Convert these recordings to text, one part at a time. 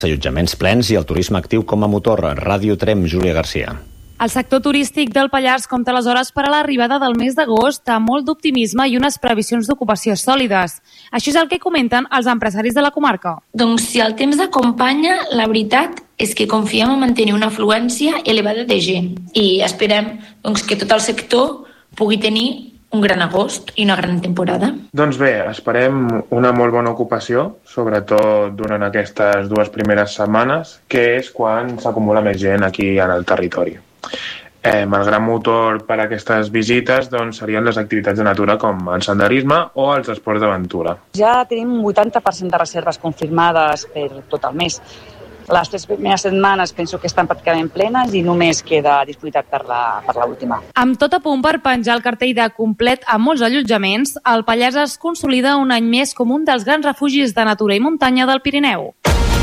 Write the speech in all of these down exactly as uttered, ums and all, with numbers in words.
Allotjaments plens i el turisme actiu com a motor. Ràdio Trem, Júlia Garcia. El sector turístic del Pallars compta aleshores per a l'arribada del mes d'agost amb molt d'optimisme i unes previsions d'ocupació sòlides. Això és el que comenten els empresaris de la comarca. Doncs si el temps acompanya, la veritat és que confiem en mantenir una afluència elevada de gent i esperem doncs, que tot el sector pugui tenir un gran agost i una gran temporada. Doncs bé, esperem una molt bona ocupació, sobretot durant aquestes dues primeres setmanes, que és quan s'acumula més gent aquí en el territori. Eh, el gran motor per a aquestes visites doncs, serien les activitats de natura com el senderisme o els esports d'aventura. Ja tenim un vuitanta per cent de reserves confirmades per tot el mes. Les tres primeres setmanes penso que estan pràcticament plenes i només queda disponibilitat per la, per l'última. Amb tot a punt per penjar el cartell de complet a molts allotjaments, el Pallars es consolida un any més com un dels grans refugis de natura i muntanya del Pirineu.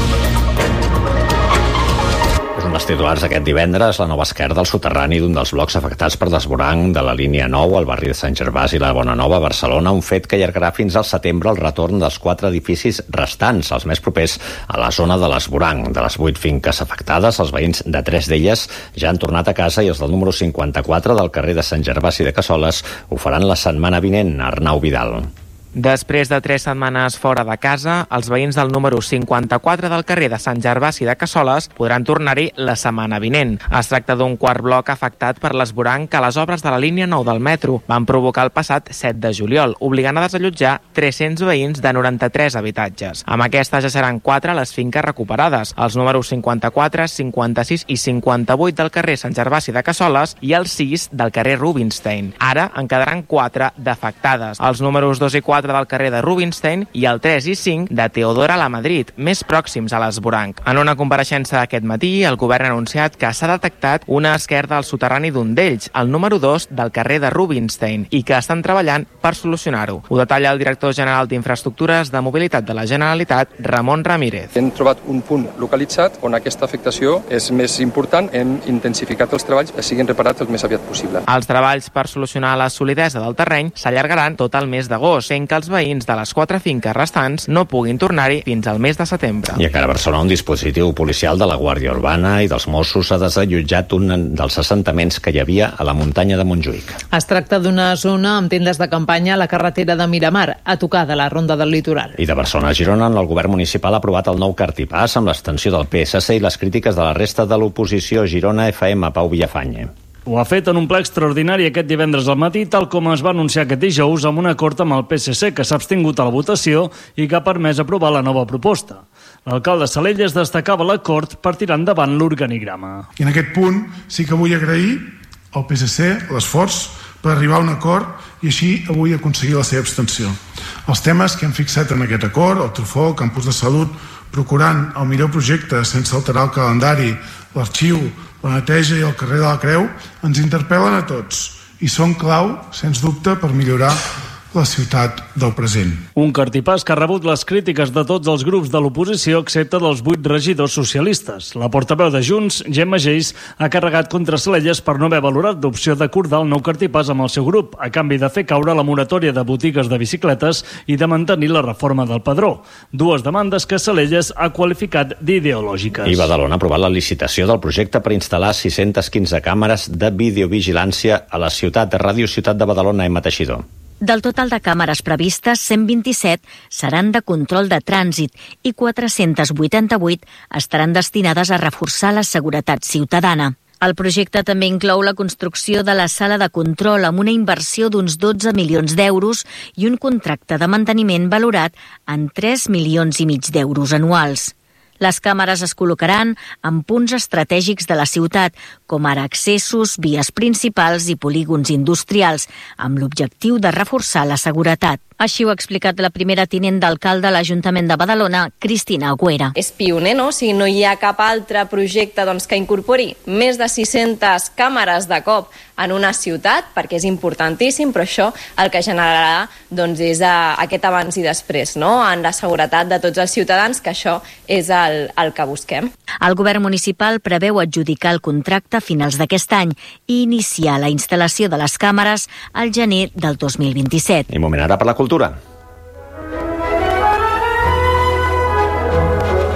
Un dels titulars aquest divendres, la nova esquerda al soterrani d'un dels blocs afectats per desborang de la línia nou al barri de Sant Gervasi i la Bonanova a Barcelona, un fet que allargarà fins al setembre el retorn dels quatre edificis restants, els més propers a la zona de l'esborang. De les vuit finques afectades, els veïns de tres d'elles ja han tornat a casa i els del número cinquanta-quatre del carrer de Sant Gervasi de Cassoles ho faran la setmana vinent. Arnau Vidal. Després de tres setmanes fora de casa, els veïns del número cinquanta-quatre del carrer de Sant Gervasi de Cassoles podran tornar-hi la setmana vinent. Es tracta d'un quart bloc afectat per l'esborang que les obres de la línia nou del metro van provocar el passat set de juliol, obligant a desallotjar tres-cents veïns de noranta-tres habitatges. Amb aquestes ja seran quatre les finques recuperades, els números cinquanta-quatre, cinquanta-sis i cinquanta-vuit del carrer Sant Gervasi de Cassoles i el sis del carrer Rubinstein. Ara en quedaran quatre d'afectades, els números dos i quatre del carrer de Rubinstein i el tres i cinc de Teodora la Madrid, més pròxims a l'esborang. En una compareixença aquest matí, el govern ha anunciat que s'ha detectat una esquerda al soterrani d'un d'ells, el número dos del carrer de Rubinstein, i que estan treballant per solucionar-ho. Ho detalla el director general d'Infraestructures de Mobilitat de la Generalitat, Ramon Ramírez. Hem trobat un punt localitzat on aquesta afectació és més important. Hem intensificat els treballs que siguin reparats el més aviat possible. Els treballs per solucionar la solidesa del terreny s'allargaran tot el mes d'agost, fent que els veïns de les quatre finques restants no puguin tornar-hi fins al mes de setembre. I encara a Barcelona, un dispositiu policial de la Guàrdia Urbana i dels Mossos ha desallotjat un dels assentaments que hi havia a la muntanya de Montjuïc. Es tracta d'una zona amb tendes de campanya a la carretera de Miramar, a tocar de la Ronda del Litoral. I de Barcelona a Girona, el govern municipal ha aprovat el nou cartipàs amb l'extensió del P S C i les crítiques de la resta de l'oposició. Girona F M, Pau Villafany. Ho ha fet en un ple extraordinari aquest divendres al matí, tal com es va anunciar aquest dijous amb un acord amb el P S C, que s'ha abstingut a la votació i que ha permès aprovar la nova proposta. L'alcalde Salelles destacava l'acord per tirar endavant l'organigrama. I en aquest punt sí que vull agrair al P S C l'esforç per arribar a un acord i així avui aconseguir la seva abstenció. Els temes que hem fixat en aquest acord, el trufó, campus de salut, procurant el millor projecte sense alterar el calendari, l'arxiu, la neteja i el carrer de la Creu, ens interpel·len a tots i són clau, sens dubte, per millorar la ciutat del present. Un cartipàs que ha rebut les crítiques de tots els grups de l'oposició, excepte dels vuit regidors socialistes. La portaveu de Junts, Gemma Geis, ha carregat contra Salelles per no haver valorat l'opció d'acordar el nou cartipàs amb el seu grup, a canvi de fer caure la moratòria de botigues de bicicletes i de mantenir la reforma del padró. Dues demandes que Salelles ha qualificat d'ideològiques. I Badalona ha aprovat la licitació del projecte per instal·lar sis-centes quinze càmeres de videovigilància a la ciutat de Ràdio Ciutat de Badalona, Emma Teixidor. Del total de càmeres previstes, cent vint-i-set seran de control de trànsit i quatre-cents vuitanta-vuit estaran destinades a reforçar la seguretat ciutadana. El projecte també inclou la construcció de la sala de control amb una inversió d'uns dotze milions d'euros i un contracte de manteniment valorat en tres milions i mig d'euros anuals. Les càmeres es col·locaran en punts estratègics de la ciutat, com ara accessos, vies principals i polígons industrials, amb l'objectiu de reforçar la seguretat. Així ho ha explicat la primera tinent d'alcalde de l'Ajuntament de Badalona, Cristina Agüera. És pioner, no? O sigui, no hi ha cap altre projecte doncs, que incorpori més de sis-centes càmeres de cop en una ciutat, perquè és importantíssim, però això el que generarà doncs, és a, aquest abans i després, no? En la seguretat de tots els ciutadans, que això és el, el que busquem. El govern municipal preveu adjudicar el contracte a finals d'aquest any i iniciar la instal·lació de les càmeres al gener del dos mil vint-i-set. I moment ara per la cultura.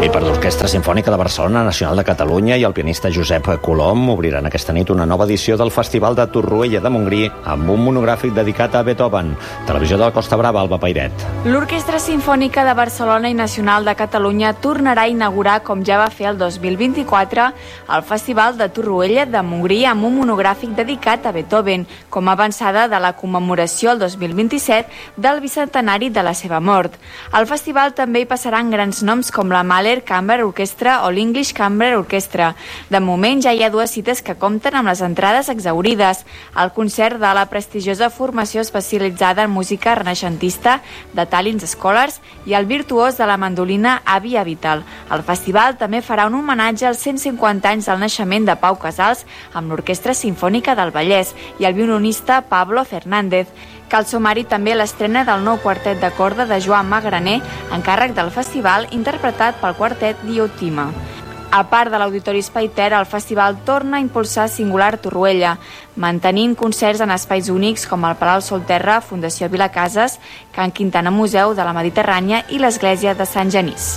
I per l'Orquestra Simfònica de Barcelona, Nacional de Catalunya i el pianista Josep Colom obriran aquesta nit una nova edició del Festival de Torroella de Montgrí amb un monogràfic dedicat a Beethoven. Televisió de la Costa Brava, Alba Pairet. L'Orquestra Simfònica de Barcelona i Nacional de Catalunya tornarà a inaugurar, com ja va fer el dos mil vint-i-quatre, el Festival de Torroella de Montgrí amb un monogràfic dedicat a Beethoven, com a avançada de la commemoració el dos mil vint-i-set del bicentenari de la seva mort. Al festival també hi passaran grans noms com la Mahler Chamber Orchestra o l'English Chamber Orchestra. De moment ja hi ha dues cites que compten amb les entrades exhaurides. El concert de la prestigiosa formació especialitzada en música renaixentista de Tallinn Scholars i el virtuós de la mandolina Avi Avital. El festival també farà un homenatge als cent cinquanta anys del naixement de Pau Casals amb l'Orquestra Simfònica del Vallès i el violinista Pablo Fernández. Cal sumar-hi també l'estrena del nou quartet de corda de Joan Magraner, encàrrec del festival, interpretat pel quartet Diotima. A part de l'Auditori Espai Ter, el festival torna a impulsar Singular Torroella, mantenint concerts en espais únics com el Palau Solterra, Fundació Vilacases, Can Quintana Museu de la Mediterrània i l'Església de Sant Genís.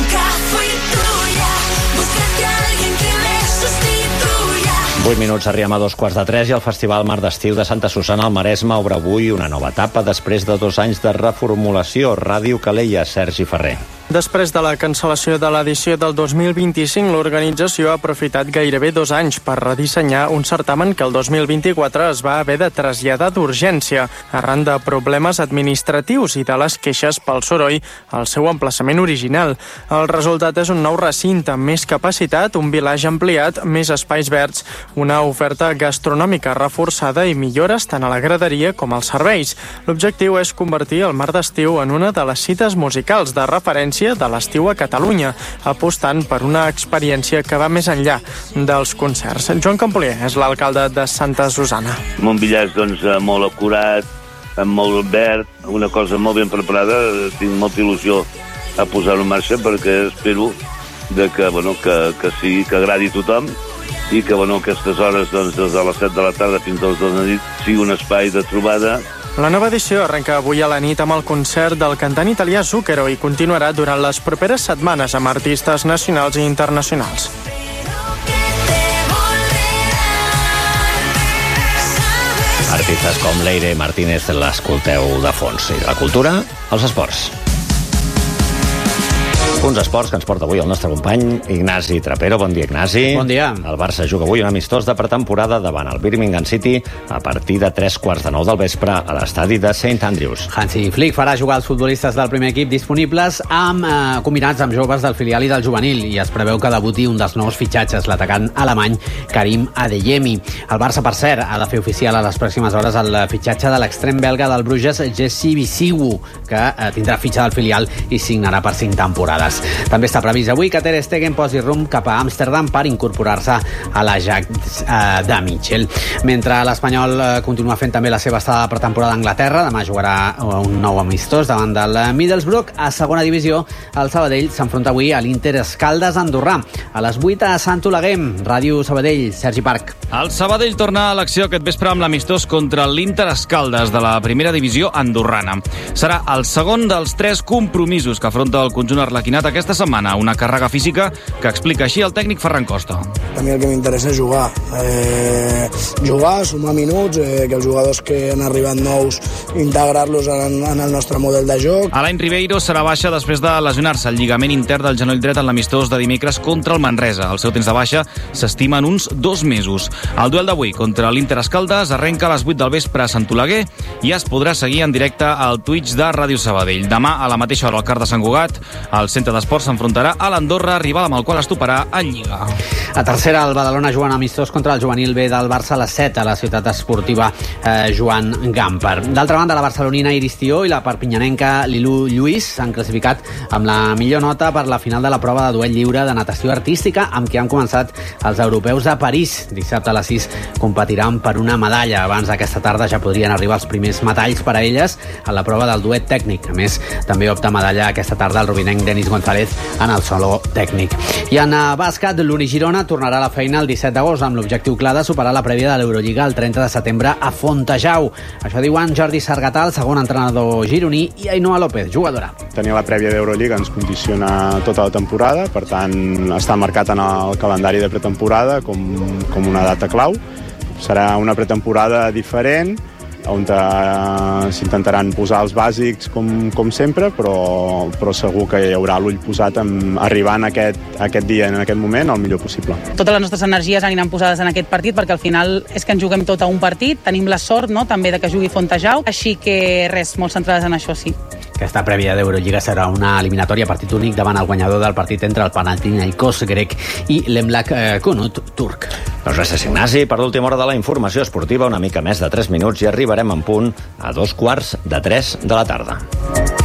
vuit minuts, arribem a dos quarts de tres i el Festival Mar d'Estiu de Santa Susana al Maresme obre avui una nova etapa després de dos anys de reformulació. Ràdio Calella, Sergi Ferrer. Després de la cancel·lació de l'edició del dos mil vint-i-cinc, l'organització ha aprofitat gairebé dos anys per redissenyar un certamen que el dos mil vint-i-quatre es va haver de traslladar d'urgència arran de problemes administratius i de les queixes pel soroll al seu emplaçament original. El resultat és un nou recinte amb més capacitat, un vilatge ampliat, més espais verds, una oferta gastronòmica reforçada i millores tant a la graderia com als serveis. L'objectiu és convertir el Mar d'Estiu en una de les cites musicals de referència de l'estiu a Catalunya, apostant per una experiència que va més enllà dels concerts. Joan Campolier és l'alcalde de Santa Susana. Un village doncs, molt acurat, amb molt verd, una cosa molt ben preparada. Tinc molta il·lusió a posar-ho en marxa perquè espero de que, bueno, que, que, sigui, que agradi a tothom i que bueno, aquestes hores doncs, des de les set de la tarda fins a les dos de la nit sigui un espai de trobada. La nova edició arrenca avui a la nit amb el concert del cantant italià Zucchero i continuarà durant les properes setmanes amb artistes nacionals i internacionals. Artistes com Leire Martínez l'escolteu de fons. I de la cultura, els esports. Uns esports que ens porta avui el nostre company Ignasi Trapero. Bon dia, Ignasi. Bon dia. El Barça juga avui un amistós de pretemporada davant el Birmingham City a partir de tres quarts de nou del vespre a l'estadi de Saint Andrews. Hansi Flick farà jugar els futbolistes del primer equip disponibles amb eh, combinats amb joves del filial i del juvenil i es preveu que debuti un dels nous fitxatges, l'atacant alemany Karim Adeyemi. El Barça, per cert, ha de fer oficial a les pròximes hores el fitxatge de l'extrem belga del Bruges, Jesse Bisigu, que eh, tindrà fitxa del filial i signarà per cinc temporades. També està previst avui que Ter Stegen posi rumb cap a Amsterdam per incorporar-se a l'Ajax eh, de Mitchell. Mentre l'Espanyol eh, continua fent també la seva estada de pretemporada a Anglaterra, demà jugarà un nou amistós davant del Middlesbrough. A segona divisió, el Sabadell s'enfronta avui a l'Inter Escaldes Andorrà. A les vuit a Sant Oleguer, Ràdio Sabadell, Sergi Parc. El Sabadell torna a l'acció aquest vespre amb l'amistós contra l'Inter Escaldes de la primera divisió andorrana. Serà el segon dels tres compromisos que afronta el conjunt arlequinat aquesta setmana, una càrrega física que explica així el tècnic Ferran Costa. A mi el que m'interessa és jugar. Eh, jugar, sumar minuts, eh, que els jugadors que han arribat nous, integrar-los en, en el nostre model de joc. Alain Ribeiro serà baixa després de lesionar-se el lligament intern del genoll dret en l'amistós de dimecres contra el Manresa. El seu temps de baixa s'estima en uns dos mesos. El duel d'avui contra l'Inter Escaldes arrenca a les vuit del vespre a Sant Oleguer i es podrà seguir en directe al Twitch de Ràdio Sabadell. Demà, a la mateixa hora, al Car de Sant Cugat, el centre d'esports s'enfrontarà a l'Andorra, rival amb el qual es toparà en Lliga. A tercera, el Badalona jugant amistós contra el juvenil B del Barça a les set a la ciutat esportiva eh, Joan Gamper. D'altra banda, la barcelonina Iris Tió i la perpinyanenca Lilu Lluís s'han classificat amb la millor nota per la final de la prova de duel lliure de natació artística amb què han començat els europeus a París. Dissabte a les sis competiran per una medalla. Abans d'aquesta tarda ja podrien arribar els primers metalls per a elles a la prova del duet tècnic. A més, també opta medalla aquesta tarda el rubinenc Denis González González en el solo tècnic. I en bàsquet, l'Uni Girona tornarà a la feina el disset d'agost amb l'objectiu clar de superar la prèvia de l'Eurolliga el trenta de setembre a Fontejau. Això diuen Jordi Sargatà, el segon entrenador gironí, i Ainhoa López, jugadora. Tenir la prèvia d'Eurolliga ens condiciona tota la temporada, per tant està marcat en el calendari de pretemporada com, com una data clau. Serà una pretemporada diferent, on s'intentaran posar els bàsics com, com sempre, però, però segur que hi haurà l'ull posat en arribar en aquest, aquest dia, en aquest moment, el millor possible. Totes les nostres energies aniran posades en aquest partit perquè al final és que ens juguem tot a un partit, tenim la sort, no?, també de que jugui Fontejau, així que res, molt centrades en això, sí. Aquesta prèvia d'Eurolliga serà una eliminatòria partit únic davant el guanyador del partit entre el Panathinaikos grec i l'Emlak Kunut turc. Doncs gràcies, Ignasi. Per l'última hora de la informació esportiva, una mica més de tres minuts i arribarem en punt a dos quarts de tres de la tarda.